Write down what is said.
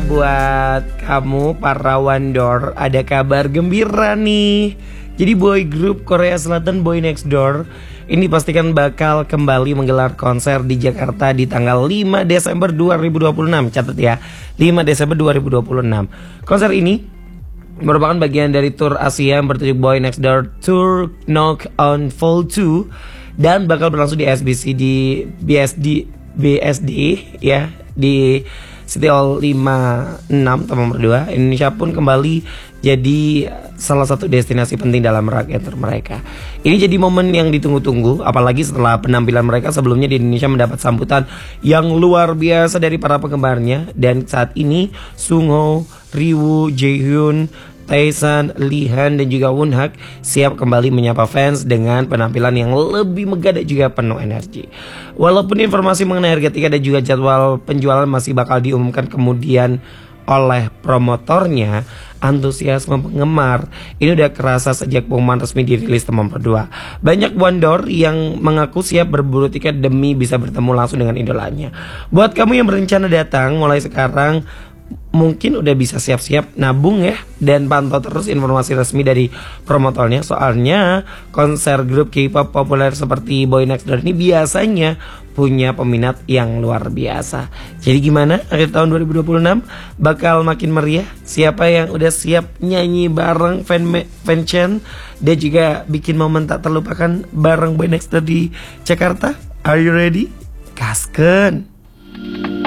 buat kamu para Wandor, ada kabar gembira nih. Jadi boy group Korea Selatan Boy Next Door ini pastikan bakal kembali menggelar konser di Jakarta di tanggal 5 Desember 2026. Catat ya, 5 Desember 2026. Konser ini merupakan bagian dari tur Asia yang bertajuk Boy Next Door Tour Knock on Fall 2 dan bakal berlangsung di SBC di BSD ya, di City Hall 56 nomor 2. Indonesia pun kembali jadi salah satu destinasi penting dalam rakyat mereka. Ini jadi momen yang ditunggu-tunggu, apalagi setelah penampilan mereka sebelumnya di Indonesia mendapat sambutan yang luar biasa dari para penggemarnya. Dan saat ini Sungho, Ryu, Jaehyun, Taesan, Lihan dan juga Wonhak siap kembali menyapa fans dengan penampilan yang lebih megah dan juga penuh energi. Walaupun informasi mengenai harga tiket dan juga jadwal penjualan masih bakal diumumkan kemudian oleh promotornya, antusiasme penggemar ini udah kerasa sejak pengumuman resmi dirilis nomor 2. Banyak Wandor yang mengaku siap berburu tiket demi bisa bertemu langsung dengan idolanya. Buat kamu yang berencana datang mulai sekarang, mungkin udah bisa siap-siap nabung ya, dan pantau terus informasi resmi dari promotornya. Soalnya konser grup K-pop populer seperti Boy Next Door ini biasanya punya peminat yang luar biasa. Jadi gimana, akhir tahun 2026 bakal makin meriah? Siapa yang udah siap nyanyi bareng fanchan dan juga bikin momen tak terlupakan bareng Boy Next Door di Jakarta? Are you ready? Gaskeun!